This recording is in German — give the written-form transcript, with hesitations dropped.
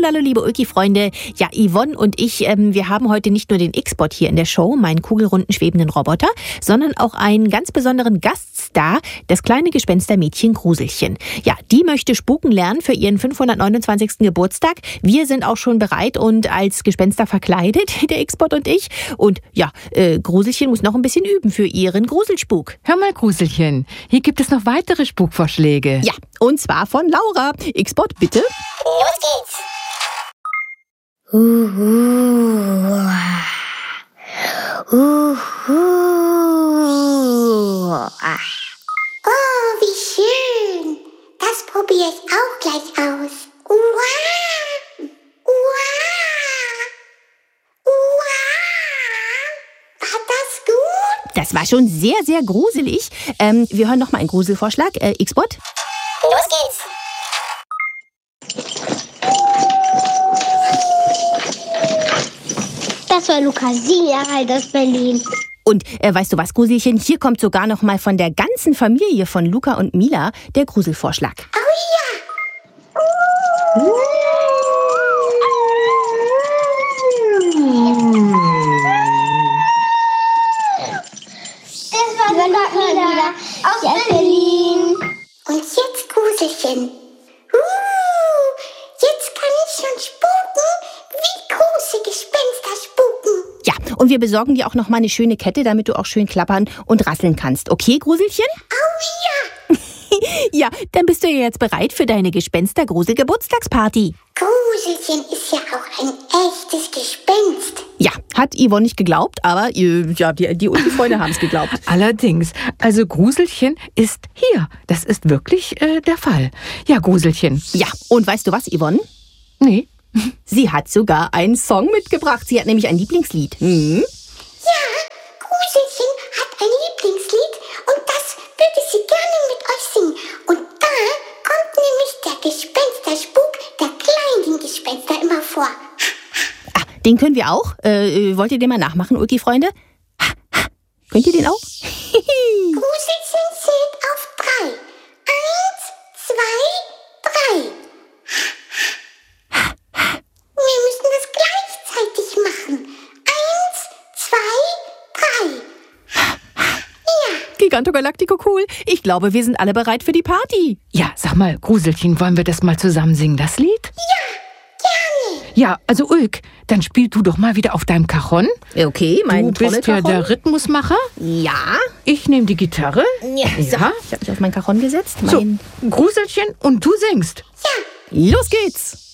Hallo, liebe Ulki-Freunde. Ja, Yvonne und ich, wir haben heute nicht nur den X-Bot hier in der Show, meinen kugelrunden schwebenden Roboter, sondern auch einen ganz besonderen Gaststar, das kleine Gespenstermädchen Gruselchen. Ja, die möchte spuken lernen für ihren 529. Geburtstag. Wir sind auch schon bereit und als Gespenster verkleidet, der X-Bot und ich. Und ja, Gruselchen muss noch ein bisschen üben für ihren Gruselspuk. Hör mal, Gruselchen, hier gibt es noch weitere Spukvorschläge. Ja, und zwar von Laura. X-Bot, bitte. Los geht's! Oh, wie schön! Das probiere ich auch gleich aus. Uah! Uah! Uah! War das gut? Das war schon sehr, sehr gruselig. Wir hören noch mal einen Gruselvorschlag. X-Bot? Los geht's! Das war Lukas, 7 Jahre alt aus Berlin. Und weißt du was, Gruselchen? Hier kommt sogar noch mal von der ganzen Familie von Luca und Mila der Gruselvorschlag. Oh ja! Das war Luca und Mila aus Berlin. Und jetzt Gruselchen. Jetzt kann ich schon spuken, wie große Gespenster spuken. Ja, und wir besorgen dir auch noch mal eine schöne Kette, damit du auch schön klappern und rasseln kannst. Okay, Gruselchen? Oh ja! Ja, dann bist du ja jetzt bereit für deine Gespenster-Grusel-Geburtstagsparty. Gruselchen ist ja auch ein echtes Gespenst. Ja, hat Yvonne nicht geglaubt, aber ja, die Ulki-Freunde haben es geglaubt. Allerdings, also Gruselchen ist hier. Das ist wirklich der Fall. Ja, Gruselchen. Ja, und weißt du was, Yvonne? Nee. Sie hat sogar einen Song mitgebracht. Sie hat nämlich ein Lieblingslied. Ja, Gruselchen hat ein Lieblingslied und das würde sie gerne mit euch singen. Und da kommt nämlich der Gespensterspuk der kleinen Gespenster immer vor. Ah, den können wir auch. Wollt ihr den mal nachmachen, Ulki-Freunde? Könnt ihr den auch? Gruselchen zählt auf 3. 1, 2, 3. Wir müssen das gleichzeitig machen. 1, 2, 3. Ja. Gigantogalactico cool. Ich glaube, wir sind alle bereit für die Party. Ja, sag mal, Gruselchen, wollen wir das mal zusammen singen, das Lied? Gerne. Ja, also Ulk, dann spiel du doch mal wieder auf deinem Cajon. Okay, mein Du bist ja der Rhythmusmacher. Ja. Ich nehme die Gitarre. Ja, so. Ich habe mich auf mein Cajon gesetzt. So, Gruselchen, und du singst. Ja. Los geht's.